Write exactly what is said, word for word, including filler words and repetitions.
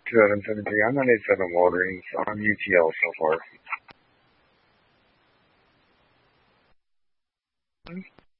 two thousand seventeen. I'm on eighty-seven Walgreens on U T L so far.